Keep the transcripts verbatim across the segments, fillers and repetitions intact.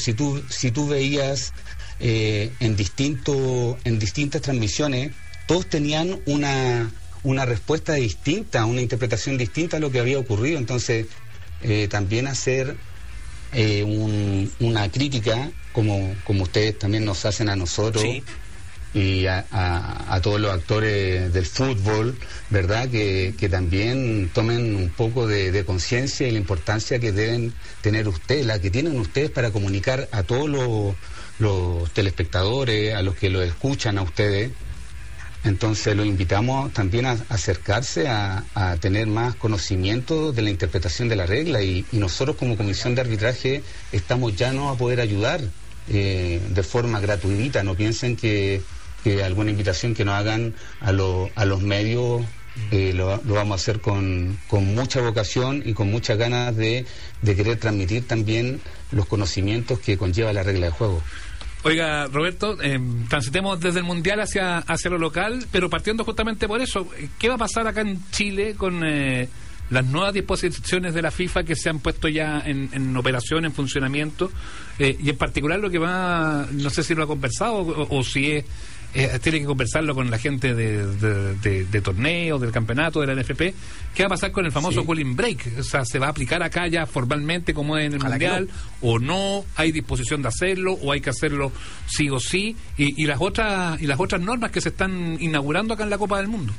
si tú, si tú veías eh, en, distinto, en distintas transmisiones, todos tenían una, una respuesta distinta, una interpretación distinta a lo que había ocurrido. Entonces, eh, también hacer eh, un, una crítica, como, como ustedes también nos hacen a nosotros, sí, y a, a, a todos los actores del fútbol, ¿verdad? Que, que también tomen un poco de, de conciencia y la importancia que deben tener ustedes, la que tienen ustedes para comunicar a todos los, los telespectadores, a los que los escuchan a ustedes. Entonces los invitamos también a, a acercarse a, a tener más conocimiento de la interpretación de la regla, y, y nosotros como comisión de arbitraje estamos ya no a poder ayudar eh, de forma gratuita. No piensen que que alguna invitación que nos hagan a, lo, a los medios eh, lo, lo vamos a hacer con, con mucha vocación y con muchas ganas de, de querer transmitir también los conocimientos que conlleva la regla de juego. Oiga, Roberto, eh, transitemos desde el Mundial hacia, hacia lo local, pero partiendo justamente por eso, ¿qué va a pasar acá en Chile con eh, las nuevas disposiciones de la FIFA que se han puesto ya en, en operación, en funcionamiento? Eh, y en particular lo que va, no sé si lo ha conversado o, o si es... Eh, tiene que conversarlo con la gente de, de, de, de torneo, del campeonato, de la N F P. ¿Qué va a pasar con el famoso sí. cooling break? O sea, ¿se va a aplicar acá ya formalmente como es en el Ojalá Mundial? No. ¿O no? ¿Hay disposición de hacerlo? ¿O hay que hacerlo sí o sí? Y, y las otras y las otras normas que se están inaugurando acá en la Copa del Mundo.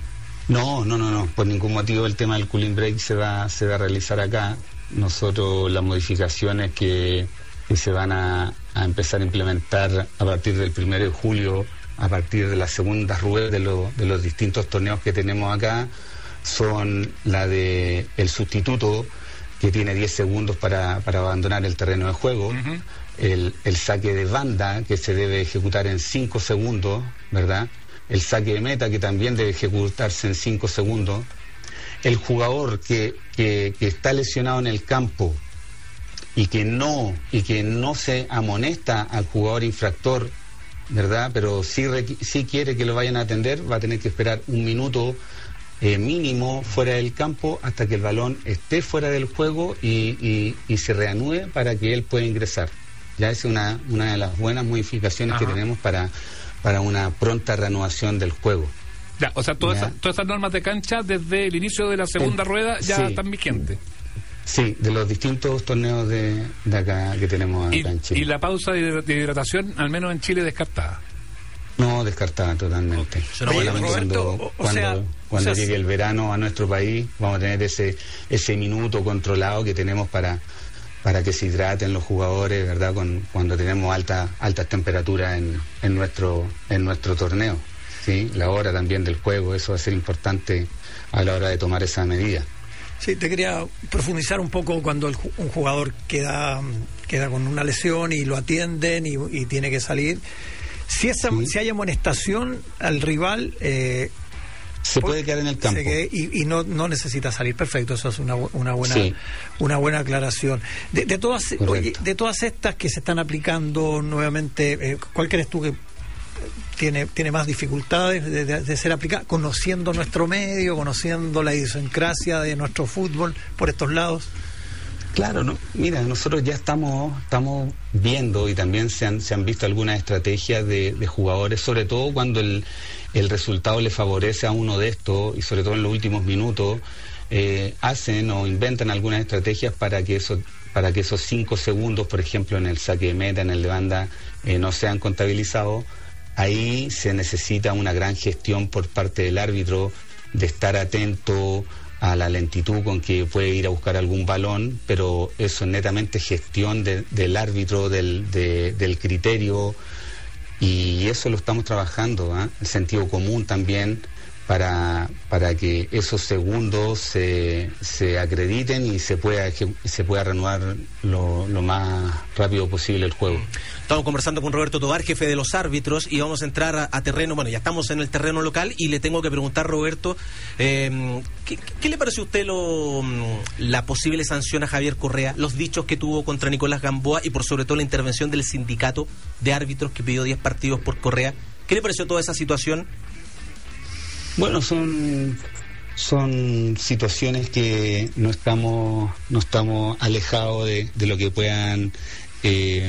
No, no, no, no. Por ningún motivo el tema del cooling break se va, se va a realizar acá. Nosotros las modificaciones que, que se van a, a empezar a implementar a partir del primero de julio, a partir de las segundas ruedas de, lo, de los distintos torneos que tenemos acá, son la de el sustituto, que tiene diez segundos para, para abandonar el terreno de juego, uh-huh. el, el saque de banda, que se debe ejecutar en cinco segundos, ¿verdad? El saque de meta, que también debe ejecutarse en cinco segundos. El jugador que, que, que está lesionado en el campo y que no, y que no se amonesta al jugador infractor, ¿verdad? Pero sí, sí quiere que lo vayan a atender, va a tener que esperar un minuto eh, mínimo fuera del campo hasta que el balón esté fuera del juego y, y, y se reanude para que él pueda ingresar. Ya es una, una de las buenas modificaciones Ajá. que tenemos para, para una pronta reanudación del juego. Ya, o sea, todas esas, todas esas normas de cancha desde el inicio de la segunda el, rueda ya sí. están vigentes. Sí, de los distintos torneos de, de acá que tenemos acá y, en Chile. ¿Y la pausa de, de hidratación, al menos en Chile, descartada? No, descartada totalmente. Okay. Oye, cuando Roberto, o, cuando, sea, cuando o sea, llegue el verano a nuestro país, vamos a tener ese ese minuto controlado que tenemos para para que se hidraten los jugadores, ¿verdad? Con, cuando tenemos alta, altas temperaturas en, en nuestro en nuestro torneo. ¿Sí? La hora también del juego, eso va a ser importante a la hora de tomar esa medida. Sí, te quería profundizar un poco cuando el, un jugador queda queda con una lesión y lo atienden y, y tiene que salir. Si esa, sí. si hay amonestación al rival, eh, se puede quedar en el campo quede, y, y no no necesita salir. Perfecto, eso es una una buena sí. una buena aclaración. De, de todas oye, de todas estas que se están aplicando nuevamente, eh, ¿cuál crees tú que tiene tiene más dificultades de, de, de ser aplicada, conociendo nuestro medio, conociendo la idiosincrasia de nuestro fútbol por estos lados? Claro, no, mira, nosotros ya estamos estamos viendo y también se han se han visto algunas estrategias de, de jugadores, sobre todo cuando el el resultado le favorece a uno de estos y sobre todo en los últimos minutos, eh, hacen o inventan algunas estrategias para que eso para que esos cinco segundos, por ejemplo, en el saque de meta, en el de banda, eh, no sean contabilizados. Ahí se necesita una gran gestión por parte del árbitro, de estar atento a la lentitud con que puede ir a buscar algún balón, pero eso es netamente gestión de, del árbitro, del, de, del criterio, y eso lo estamos trabajando, ¿eh? El sentido común también, para para que esos segundos se, se acrediten y se pueda se pueda reanudar lo, lo más rápido posible el juego. Estamos conversando con Roberto Tovar, jefe de los árbitros, y vamos a entrar a, a terreno, bueno, ya estamos en el terreno local, y le tengo que preguntar, Roberto, eh, ¿qué, ¿qué le pareció a usted lo, la posible sanción a Javier Correa, los dichos que tuvo contra Nicolás Gamboa y por sobre todo la intervención del sindicato de árbitros que pidió diez partidos por Correa? ¿Qué le pareció toda esa situación? Bueno, son son situaciones que no estamos no estamos alejados de, de lo que puedan eh,